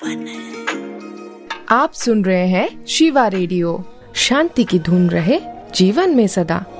आप सुन रहे हैं शिवा रेडियो। शांति की धुन रहे जीवन में सदा।